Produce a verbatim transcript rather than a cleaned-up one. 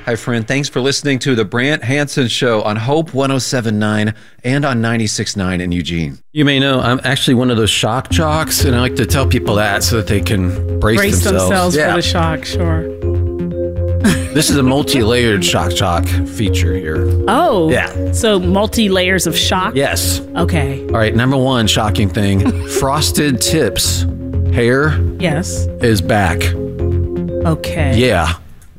Hi, friend. Thanks for listening to the Brant Hansen Show on Hope one oh seven point nine and on ninety-six point nine in Eugene. You may know I'm actually one of those shock jocks, and I like to tell people that so that they can brace, brace themselves. themselves yeah. for the shock, sure. This is a multi-layered shock jock feature here. Oh. Yeah. So multi-layers of shock? Yes. Okay. All right, number one shocking thing. Frosted Tips hair Yes. is back. Okay. Yeah.